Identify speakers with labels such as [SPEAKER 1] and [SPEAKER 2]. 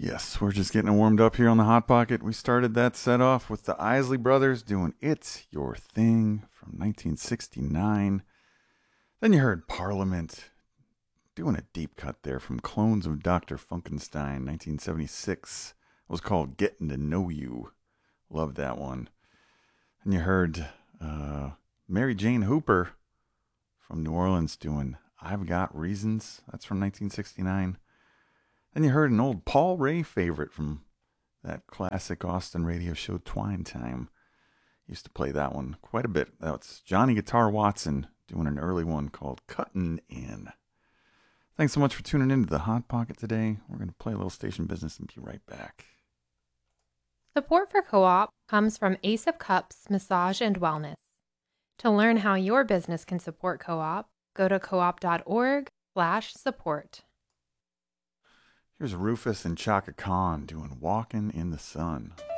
[SPEAKER 1] Yes, we're just getting warmed up here on the Hot Pocket. We started that set off with the Isley Brothers doing It's Your Thing from 1969. Then you heard Parliament doing a deep cut there from Clones of Dr. Funkenstein, 1976. It was called Getting to Know You. Love that one. And you heard Mary Jane Hooper from New Orleans doing I've Got Reasons. That's from 1969. Then you heard an old Paul Ray favorite from that classic Austin radio show Twine Time. Used to play that one quite a bit. That's Johnny Guitar Watson doing an early one called Cuttin' In. Thanks so much for tuning into the Hot Pocket today. We're going to play a little station business and be right back.
[SPEAKER 2] Support for Co-op comes from Ace of Cups Massage and Wellness. To learn how your business can support Co-op, go to coop.org/support.
[SPEAKER 1] Here's Rufus and Chaka Khan doing Walkin' in the Sun.